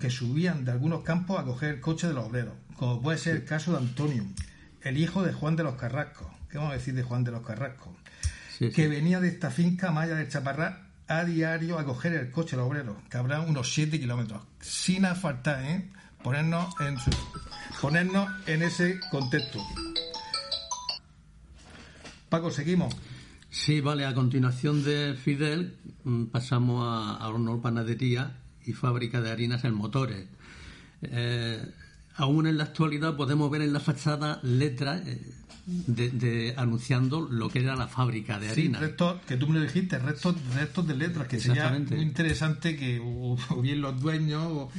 que subían de algunos campos a coger el coche de los obreros, como puede ser el caso de Antonio, el hijo de Juan de los Carrascos. ¿Qué vamos a decir de Juan de los Carrascos? Que venía de esta finca Maya del Chaparral a diario a coger el coche de los obreros, que habrá unos 7 kilómetros, sin asfaltar, ponernos en ese contexto. Paco, seguimos. Sí, vale, a continuación de Fidel pasamos a Horno, Panadería y Fábrica de Harinas en Motores. Aún en la actualidad podemos ver en la fachada letras anunciando lo que era la fábrica de harina. Restos, que tú me lo dijiste, restos de letras, que sería muy interesante que o bien los dueños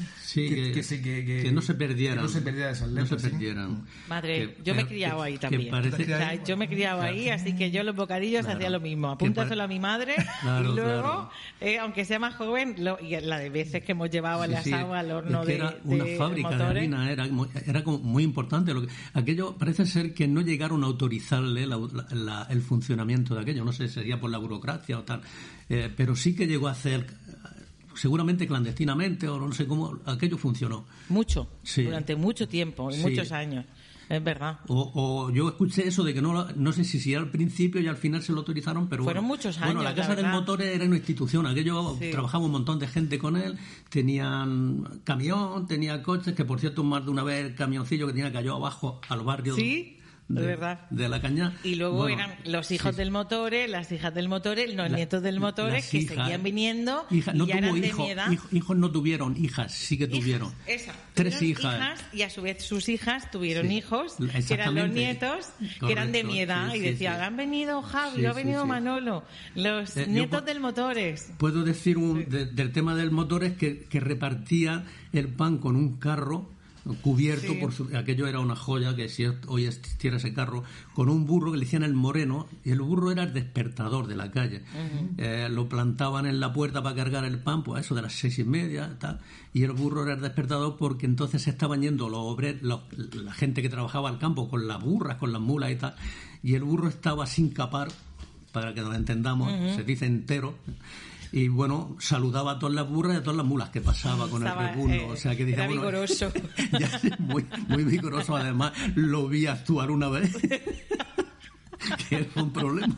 que no se perdieran. Que no se perdieran esas letras. No se perdieran. Madre, yo me he criado ahí también. Yo me he criado ahí, así que yo los bocadillos hacía lo mismo. Apúntaselo a mi madre y luego, aunque sea más joven, y la de veces que hemos llevado el asado al horno de una fábrica motores. De harina, era como muy importante. Aquello parece ser que no llegaron a autorizarle el funcionamiento de aquello, no sé, sería por la burocracia o tal, pero sí que llegó a hacer, seguramente clandestinamente o no sé cómo, aquello funcionó. Mucho, durante mucho tiempo y muchos años. Es verdad. O yo escuché eso de que no sé si al principio y al final se lo autorizaron, pero fueron muchos años. Bueno, la Casa del Motor era una institución, aquello trabajaba un montón de gente con él, tenían camión, tenía coches, que por cierto más de una vez el camioncillo que tenía cayó abajo al barrio. Sí. De verdad. De la Cañá. Y luego eran los hijos del Motore, las hijas del Motore, los nietos del Motore, que seguían viniendo y no ya eran hijos, de mi edad. Hijos no tuvieron, hijas sí que tuvieron. Tres hijas. Y a su vez sus hijas tuvieron hijos, que eran los nietos, que eran de mi edad, y decían, han venido Javi, ha venido Manolo, los nietos del Motores. Puedo decir del tema del Motores que repartía el pan con un carro cubierto aquello era una joya, que si hoy existiera ese carro, con un burro que le decían el Moreno, y el burro era el despertador de la calle. Lo plantaban en la puerta para cargar el pan, pues a eso de las 6:30 tal, y el burro era el despertador porque entonces se estaban yendo la gente que trabajaba al campo con las burras, con las mulas y tal, y el burro estaba sin capar, para que nos entendamos, se dice entero. Y bueno, saludaba a todas las burras y a todas las mulas que pasaba con el repulo. O sea, que era vigoroso. Muy, muy vigoroso. Además, lo vi actuar una vez. Que fue un problema.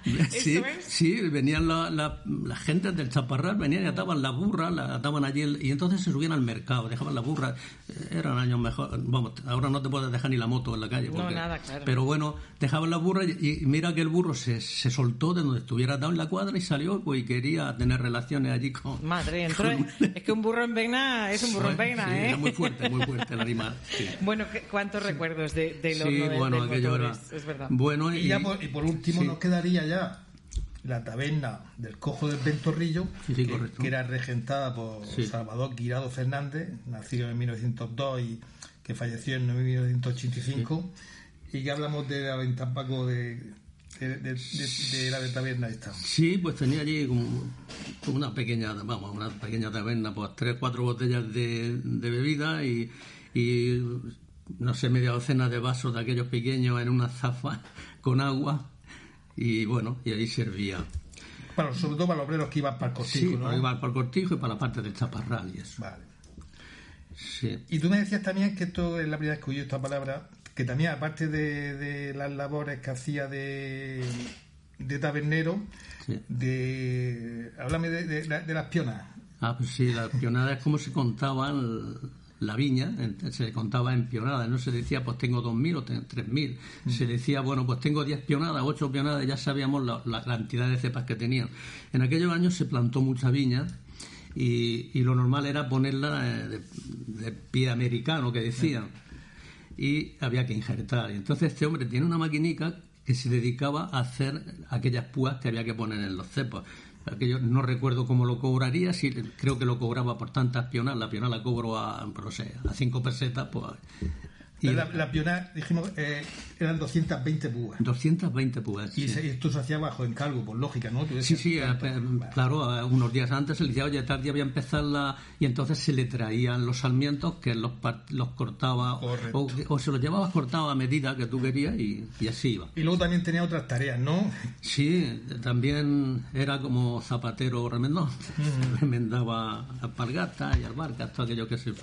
Sí, venían la gente del Chaparral, venían y ataban las burras, las ataban allí y entonces se subían al mercado, dejaban las burras. Eran años mejor. Vamos, ahora no te puedes dejar ni la moto en la calle. No, nada, claro. Pero bueno, dejaban las burras y mira que el burro se soltó de donde estuviera atado en la cuadra y salió, pues, y quería tener relaciones allí con... Madre, es que un burro en vena es un burro en vena, sí, era muy fuerte el animal. Sí. Bueno, ¿cuántos recuerdos del horno del Motores? Es verdad. Bueno, y por último nos quedaría ya la taberna del Cojo del Ventorrillo, que era regentada por Salvador Guirado Fernández, nacido en 1902 y que falleció en 1985, y que hablamos de la venta, Paco, de la taberna esta. Sí, pues tenía allí como una pequeña taberna, pues 3-4 botellas de bebida y no sé, media docena de vasos de aquellos pequeños en una zafa con agua, y bueno, y ahí servía. Sobre todo para los obreros que iban para el Cortijo, sí, ¿no? Iban para el Cortijo y para la parte del Chaparral y eso. Vale. Sí. Y tú me decías también que esto es la primera vez que oí esta palabra, que también aparte de las labores que hacía de tabernero, háblame de las pionas. Pues sí, las pionadas es como se contaban la viña, se contaba en pionadas, no se decía pues tengo 2.000 o 3.000, se decía bueno pues tengo 10 pionadas, 8 pionadas, ya sabíamos la cantidad de cepas que tenían. En aquellos años se plantó mucha viña y lo normal era ponerla de pie americano, que decían, y había que injertar. Y entonces este hombre tiene una maquinica que se dedicaba a hacer aquellas púas que había que poner en los cepos. Aquello no recuerdo cómo lo cobraría, sí, creo que lo cobraba por tantas pionas. La piona la cobro a 5 pesetas, pues. Y la piona, dijimos, eran 220 púas. 220 púas. Y esto se hacía bajo encargo, por lógica, ¿no? Sí, claro, unos días antes se le decía, oye, tal día voy a empezar y entonces se le traían los sarmientos que los cortaba o se los llevabas cortados a medida que tú querías y así iba. Y luego también tenía otras tareas, ¿no? Sí, también era como zapatero remendón. Remendaba alpargatas y albarcas, todo aquello que se